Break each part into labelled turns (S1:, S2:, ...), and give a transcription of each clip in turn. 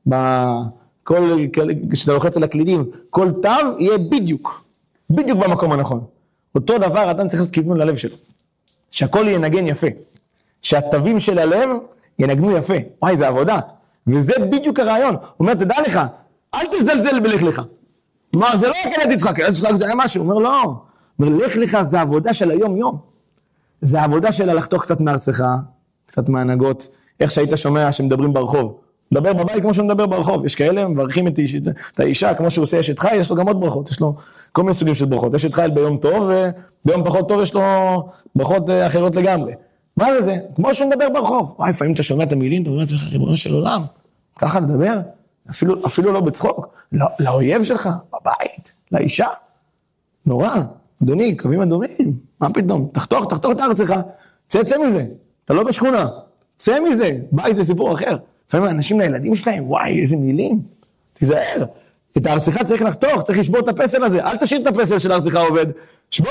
S1: כשאתה לוחץ על הקלידים, כל תו יהיה בדיוק במקום הנכון. אותו דבר, אדם צריך לעשות כיוון ללב שלו. שהכל ינגן יפה. שהתווים של הלב ינגנו יפה. וואי, זה עבודה. וזה בדיוק הרעיון. הוא אומר, תדע לך, אל תזלזל בלך לך. מה, זה לא רק ילד יצחק, ילד יצחק זה היה משהו. הוא אומר, לא. הוא אומר, לך לך זה עבודה של היום-יום. זה העבודה שלה לחתוך קצת מארצך, קצת מהנהגות, איך שהיית שומע שמדברים ברחוב. מדבר בבית כמו שהוא מדבר ברחוב. יש כאלה, מברכים את האישה, כמו שהוא עושה אשת חייל, יש לו גם עוד ברכות. יש לו כל מיני סוגים של ברכות. אשת חייל ביום טוב, וביום פחות טוב יש לו ברכות אחרות לגמרי. מה זה זה? כמו שהוא מדבר ברחוב. וואי, לפעמים אתה שומע את המילים, אתה אומר לך, ריבונו של עולם, ככה לדבר? אפילו לא בצחוק. לאויב שלך, בבית, לאישה. נורא. אדוני, קווים אדומים. מה פתאום? תחתוך את הארצך. צא מזה. אתה לא בשכונה. צא מזה. בית זה סיפור אחר. לפעמים האנשים לילדים שלהם, וואי, איזה מילים. תיזהר. את הארצך צריך לחתוך, צריך לשבור את הפסל הזה. אל תשאיר את הפסל של הארצך עובד. שבור.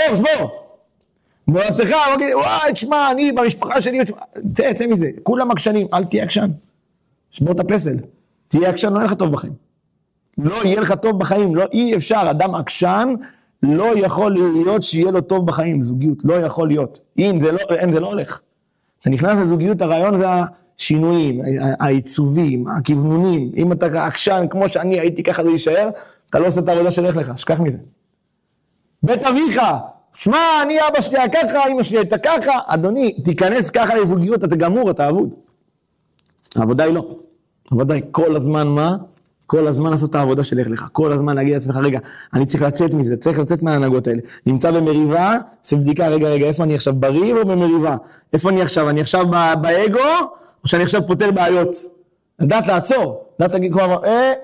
S1: מולדתך, וואי, תשמע, אני במשפחה שלי, צא מזה. כולם עקשנים, אל תהיה עקשן. שבור את הפסל. תהיה עקשן, לא יהיה לך טוב בחיים. לא יהיה לך טוב בחיים, לא, אי אפשר. אדם עקשן לא יכול להיות שיהיה לו טוב בחיים. זוגיות לא יכול להיות. אם זה לא הולך. אתה נכנס לזוגיות, הרעיון זה השינויים, העיצובים, הכיוונונים. אם אתה עקשן, כמו שאני הייתי ככה זה יישאר, אתה לא עושה את העבודה שלך לך, שכח מזה. בית אביך, שמע, אני אבא שלי ככה, אמא שלי הייתה ככה, אדוני, תיכנס ככה לזוגיות, אתה גמור, אתה אבוד. העבודה היא לא. העבודה היא כל הזמן מה? כל הזמן לעשות את העבודה שלך לך, כל הזמן להגיד לעצמך, רגע, אני צריך לצאת מזה, צריך לצאת מההנהגות האלה. נמצא במריבה, עושה בדיקה, רגע, איפה אני עכשיו, בריב או במריבה? איפה אני עכשיו? אני עכשיו באגו, או שאני עכשיו פותר בעיות? לדעת לעצור, לדעת להגיד כבר,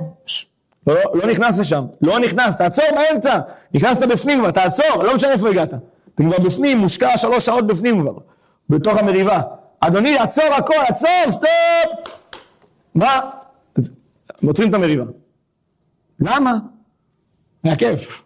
S1: לא נכנס לשם, לא נכנס, תעצור באמצע, נכנסת בפנים כבר, תעצור, לא משנה איפה הגעת. אתה כבר בפנים, מושקע 3 שעות בפנים כבר, בתוך המריבה. אדוני, עצור הכל, עצור, סטופ! מה? מוצרים את המריבה. למה? היה כיף.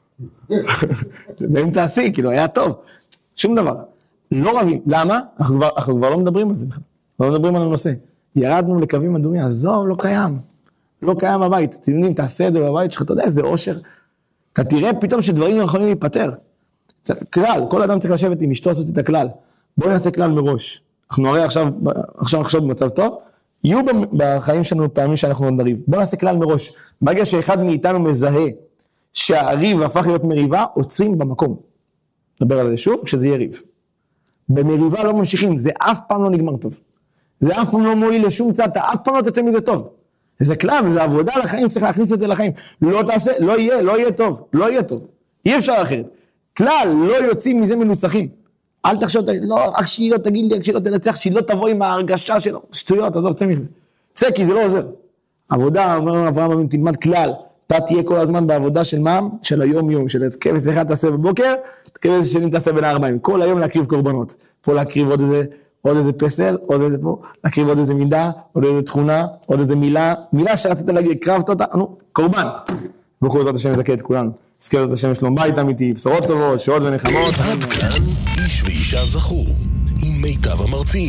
S1: ואם תעשי, כאילו, היה טוב. שום דבר. לא רבים. למה? אנחנו כבר לא מדברים על זה בכלל. לא מדברים על הנושא. ירדנו לקווים אדומים, עזוב, לא קיים. לא קיים בבית. אתם יודעים, תעשה את זה בבית שלך, אתה יודע, זה אושר. אתה תראה פתאום שדברים יכולים להיפטר. כלל, כל אדם צריך לשבת עם אשתו, לעשות את הכלל. בואו נעשה כלל מראש. אנחנו הרי עכשיו במצב טוב, יהיו בחיים שלנו פעמים שאנחנו עוד נריב. בואו נעשה כלל מראש. ברגע שאחד מאיתנו מזהה שהריב הפך להיות מריבה, עוצרים במקום. נדבר על זה שוב, כשזה יהיה ריב. במריבה לא ממשיכים, זה אף פעם לא נגמר טוב. זה אף פעם לא מועיל לשום צד, אתה אף פעם לא תצא מזה טוב. זה כלל, זה עבודה לחיים, צריך להכניס את זה לחיים. לא תעשה, לא יהיה טוב, לא יהיה טוב. אי אפשר אחרת. כלל, לא יוצאים מזה מנוצחים. אל תחשוב, לא, רק שהיא לא תגיד לי, רק שהיא לא תנצח, שהיא לא תבוא עם ההרגשה שלו. שטויות, עזוב, צא מזה. צא, כי זה לא עוזר. עבודה, אומר אברהם אבינו, תלמד כלל. אתה תהיה כל הזמן בעבודה של מע"מ, של היום-יום, של כבש אחד תעשה בבוקר, כבש שני תעשה בין 40. כל היום להקריב קורבנות. פה להקריב עוד איזה פסל, עוד איזה פה, להקריב עוד איזה מידה, עוד איזה תכונה, עוד איזה מילה שרצית להגיד, הקרבת אותה, קורבן. ברוך הוא השם יזכה את כולנו. זכר את השם שלום בית אמיתי, בשורות טובות, שורות ונחמות.
S2: עד כאן איש ואישה זכו, עם מיטב המרצים.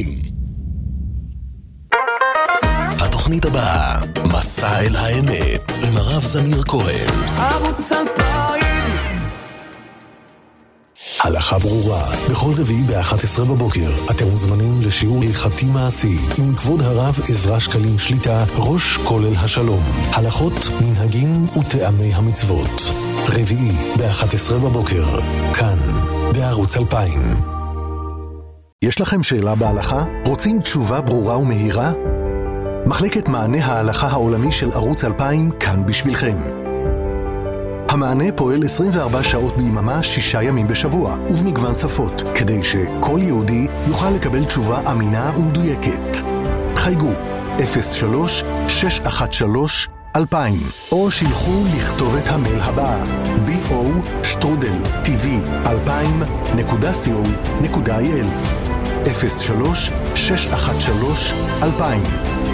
S2: התוכנית הבאה, מסע אל האמת, עם הרב זמיר כהן.
S3: ערוץ 2000.
S2: הלכה ברורה, בכל רביעי ב-11 בבוקר, אתם מוזמנים לשיעור הלכתי מעשי, עם כבוד הרב עזרא שקלים שליטה, ראש כולל השלום. הלכות, מנהגים וטעמי המצוות. רביעי ב-11 בבוקר, כאן, בערוץ 2000. יש לכם שאלה בהלכה? רוצים תשובה ברורה ומהירה? מחלקת מענה ההלכה העולמי של ערוץ 2000 כאן בשבילכם. המענה פועל 24 שעות ביממה, 6 ימים בשבוע, ובמגוון שפות, כדי שכל יהודי יוכל לקבל תשובה אמינה ומדויקת. חייגו 03-613-2000, או שילחו לכתובת המייל הבאה, bo@tv2000.co.il 03-613-2000